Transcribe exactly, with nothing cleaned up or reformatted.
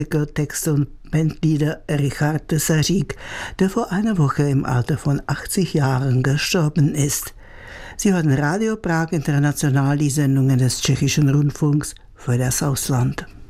Texte und Bandleader Richard Tesařík, der vor einer Woche im Alter von achtzig Jahren gestorben ist. Sie hören Radio Prag International, die Sendungen des Tschechischen Rundfunks für das Ausland.